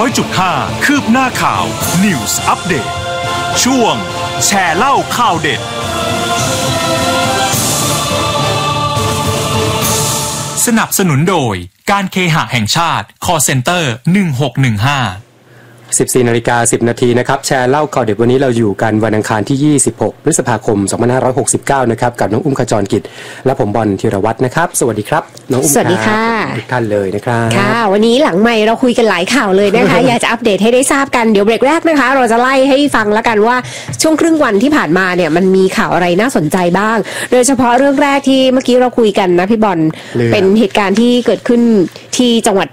100.5 คืบหน้าข่าว News Update ช่วงแชร์เล่าข่าวเด็ดสนับสนุนโดยการเคหะแห่งชาติ Call Center 1615 14:10 น.นะครับแชร์เล่าข่าวเด็ดวันนี้เราอยู่กันวันอังคารที่26พฤษภาคม2569นะครับกับน้องอุ้มขจรกิจและผมบอลธีรวัฒน์นะครับสวัสดีครับน้องอุ้มสวัสดีค่ะทุกท่านเลยนะครับค่ะวันนี้หลังไมค์เราคุยกันหลายข่าวเลยนะคะ อยากจะอัปเดตให้ได้ทราบกันเดี๋ยวเบรกแรกนะคะเราจะไล่ให้ฟังแล้วกันว่าช่วงครึ่งวันที่ผ่านมาเนี่ยมันมีข่าวอะไรน่าสนใจบ้างโดยเฉพาะเรื่องแรกที่เมื่อกี้เราคุยกันนะพี่บอลเป็นเหตุการณ์ที่เกิดขึ้นที่จังหวัด